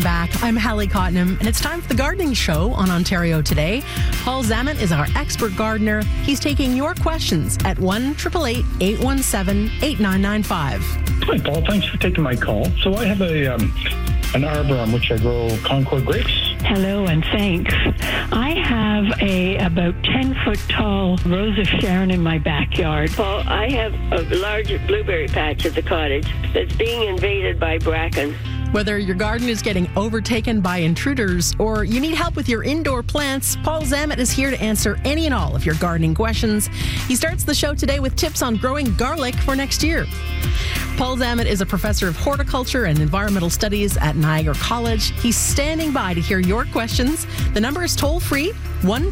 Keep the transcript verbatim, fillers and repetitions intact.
back. I'm Hallie Cottenham, and it's time for the Gardening Show on Ontario Today. Paul Zammit is our expert gardener. He's taking your questions at one eight eight eight, eight one seven, eight nine nine five. Hi, Paul. Thanks for taking my call. So I have a um, an arbor on which I grow Concord grapes. Hello and thanks. I have a about ten foot tall Rose of Sharon in my backyard. Paul, I have a large blueberry patch at the cottage that's being invaded by bracken. Whether your garden is getting overtaken by intruders or you need help with your indoor plants, Paul Zammit is here to answer any and all of your gardening questions. He starts the show today with tips on growing garlic for next year. Paul Zammit is a professor of horticulture and environmental studies at Niagara College. He's standing by to hear your questions. The number is toll-free, one